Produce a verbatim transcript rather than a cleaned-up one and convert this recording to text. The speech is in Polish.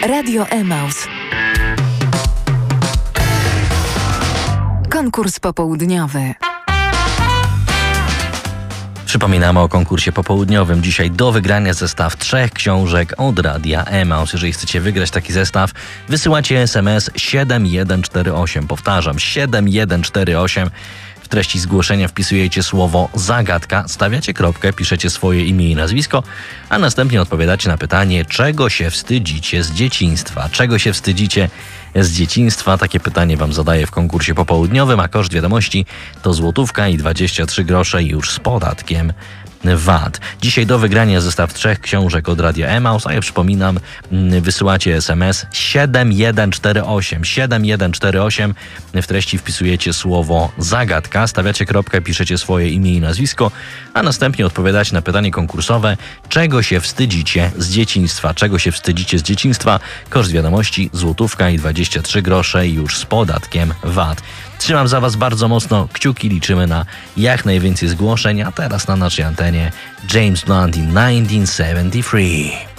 Radio Emaus. Konkurs popołudniowy. Przypominamy o konkursie popołudniowym. Dzisiaj do wygrania zestaw trzech książek od Radia Emaus. Jeżeli chcecie wygrać taki zestaw, wysyłacie es em es siedem jeden cztery osiem. Powtarzam, siedem jeden cztery osiem. W treści zgłoszenia wpisujecie słowo zagadka, stawiacie kropkę, piszecie swoje imię i nazwisko, a następnie odpowiadacie na pytanie, czego się wstydzicie z dzieciństwa. Czego się wstydzicie z dzieciństwa? Takie pytanie wam zadaję w konkursie popołudniowym, a koszt wiadomości to złotówka i dwadzieścia trzy grosze już z podatkiem V A T. Dzisiaj do wygrania zestaw trzech książek od Radia Emaus, a ja przypominam, wysyłacie es em es siedem jeden cztery osiem. siedem jeden cztery osiem. W treści wpisujecie słowo zagadka, stawiacie kropkę, piszecie swoje imię i nazwisko, a następnie odpowiadacie na pytanie konkursowe, czego się wstydzicie z dzieciństwa. Czego się wstydzicie z dzieciństwa? Koszt wiadomości złotówka i dwadzieścia trzy grosze już z podatkiem V A T. Trzymam za was bardzo mocno kciuki, liczymy na jak najwięcej zgłoszeń, a teraz na naszej antenie James Blunt in tysiąc dziewięćset siedemdziesiąt trzy.